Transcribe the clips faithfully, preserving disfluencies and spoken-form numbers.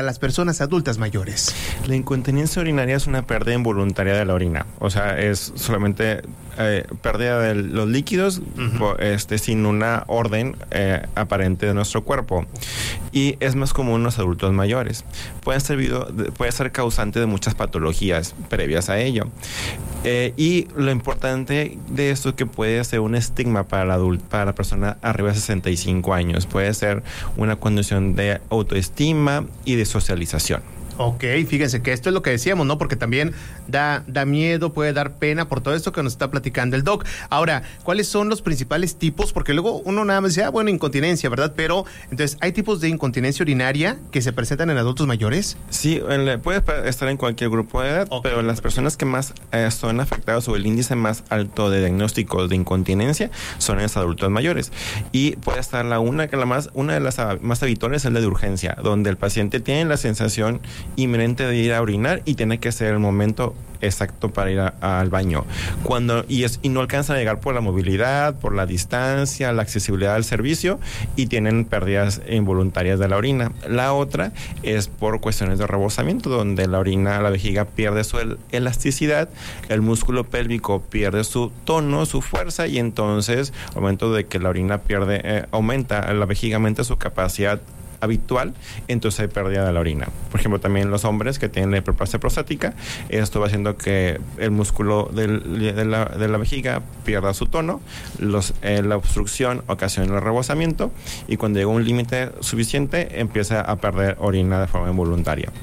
a las personas adultas mayores? La incontinencia urinaria es una pérdida involuntaria de la orina. O sea, es solamente eh, pérdida de los líquidos uh-huh. por, este, sin una orden eh, aparente de nuestro cuerpo. Y es más común en los adultos mayores. Puede ser, puede ser causante de muchas patologías previas a ello. Eh, y lo importante de esto es que puede ser un estigma para la, adult, para la persona arriba de sesenta y cinco años. Puede ser una condición de autoestima y de socialización. Ok, fíjense que esto es lo que decíamos, ¿no? Porque también da, da miedo, puede dar pena por todo esto que nos está platicando el doc. Ahora, ¿cuáles son los principales tipos? Porque luego uno nada más dice, ah, bueno, incontinencia, ¿verdad? Pero, entonces, ¿hay tipos de incontinencia urinaria que se presentan en adultos mayores? Sí, puede estar en cualquier grupo de edad, okay. pero las personas que más eh, son afectadas o el índice más alto de diagnósticos de incontinencia son en los adultos mayores. Y puede estar la una, que la más, una de las más habituales es la de urgencia, donde el paciente tiene la sensación inminente de ir a orinar y tiene que ser el momento exacto para ir a, a, al baño. Cuando y, es, y no alcanzan a llegar por la movilidad, por la distancia, la accesibilidad al servicio y tienen pérdidas involuntarias de la orina. La otra es por cuestiones de rebosamiento, donde la orina, la vejiga pierde su el, elasticidad, el músculo pélvico pierde su tono, su fuerza y entonces, al momento de que la orina pierde, eh, aumenta, la vejiga aumenta su capacidad habitual, entonces hay pérdida de la orina. Por ejemplo, también los hombres que tienen hiperplasia prostática, esto va haciendo que el músculo del, de, la, de la vejiga pierda su tono, los, eh, la obstrucción ocasiona el rebosamiento y cuando llega a un límite suficiente empieza a perder orina de forma involuntaria.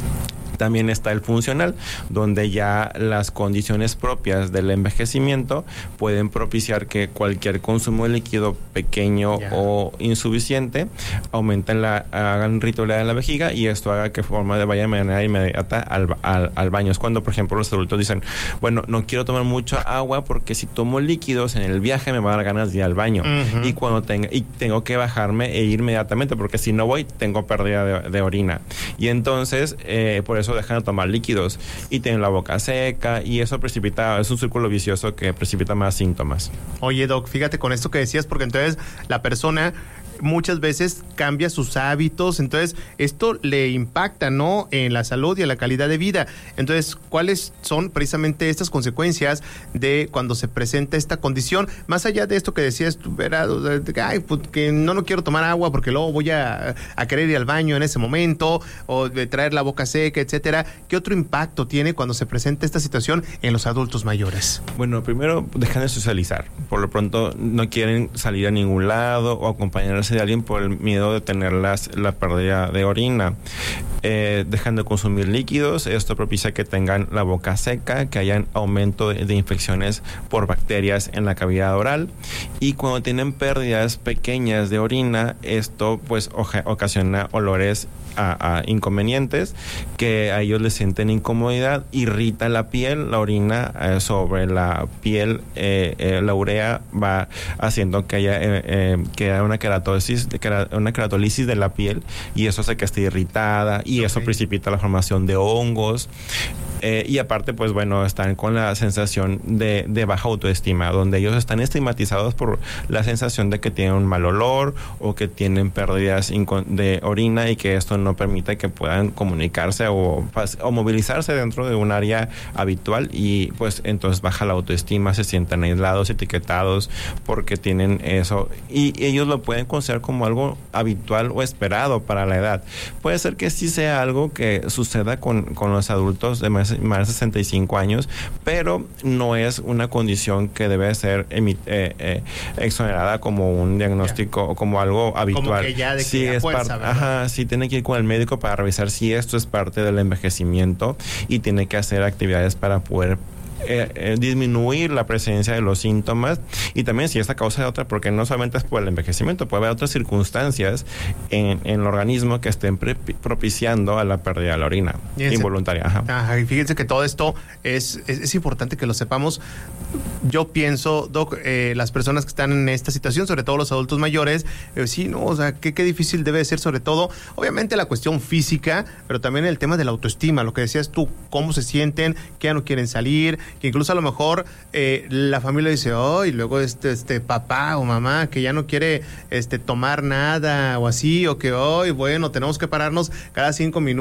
También está el funcional, donde ya las condiciones propias del envejecimiento pueden propiciar que cualquier consumo de líquido pequeño yeah. o insuficiente aumente la hagan ritualidad de la vejiga y esto haga que forma de vaya de manera inmediata al, al, al baño. Es cuando, por ejemplo, los adultos dicen, bueno, no quiero tomar mucho agua porque si tomo líquidos en el viaje me va a dar ganas de ir al baño. Uh-huh. Y cuando tenga, y tengo que bajarme e ir inmediatamente porque si no voy, tengo pérdida de, de orina. Y entonces, eh, por eso dejan de tomar líquidos y tienen la boca seca y eso precipita, es un círculo vicioso que precipita más síntomas. Oye, doc, fíjate con esto que decías, porque entonces la persona muchas veces cambia sus hábitos, entonces esto le impacta, ¿no?, en la salud y en la calidad de vida. Entonces, ¿cuáles son precisamente estas consecuencias de cuando se presenta esta condición? Más allá de esto que decías tú, Verado, ay, pues, que no, no quiero tomar agua porque luego voy a, a querer ir al baño en ese momento, o de traer la boca seca, etcétera. ¿Qué otro impacto tiene cuando se presenta esta situación en los adultos mayores? Bueno, primero, dejan de socializar. Por lo pronto, no quieren salir a ningún lado o acompañarse de alguien por el miedo de tener las, la pérdida de orina. Eh, dejan de consumir líquidos, esto propicia que tengan la boca seca, que hayan aumento de, de infecciones por bacterias en la cavidad oral y cuando tienen pérdidas pequeñas de orina, esto pues oja, ocasiona olores A, a inconvenientes que a ellos les sienten incomodidad, irrita la piel, la orina eh, sobre la piel, eh, eh, la urea va haciendo que haya, eh, eh, que haya una queratosis, una queratolisis de la piel y eso hace que esté irritada y okay. eso precipita la formación de hongos. Eh, y aparte, pues bueno, están con la sensación de, de baja autoestima, donde ellos están estigmatizados por la sensación de que tienen un mal olor o que tienen pérdidas de orina y que esto no permite que puedan comunicarse o, o movilizarse dentro de un área habitual y pues entonces baja la autoestima, se sienten aislados, etiquetados porque tienen eso y ellos lo pueden considerar como algo habitual o esperado para la edad. Puede ser que sí sea algo que suceda con, con los adultos de más más de sesenta y cinco años, pero no es una condición que debe ser emit, eh, eh, exonerada como un diagnóstico o como algo habitual. Como que ya de sí, que es fuerza, par- ajá, sí tiene que ir con el médico para revisar si esto es parte del envejecimiento y tiene que hacer actividades para poder Eh, eh, disminuir la presencia de los síntomas y también si esta causa de otra, porque no solamente es por el envejecimiento, puede haber otras circunstancias en, en el organismo que estén pre- propiciando a la pérdida de la orina fíjense, involuntaria. Ajá. Ajá, y fíjense que todo esto es, es, es importante que lo sepamos. Yo pienso, Doc, eh, las personas que están en esta situación, sobre todo los adultos mayores, eh, sí, no, o sea, qué, qué difícil debe ser, sobre todo, obviamente la cuestión física, pero también el tema de la autoestima, lo que decías tú, cómo se sienten, que ya no quieren salir, que incluso a lo mejor eh, la familia dice, oh, y luego este, este papá o mamá que ya no quiere este tomar nada o así, o que hoy, oh, bueno, tenemos que pararnos cada cinco minutos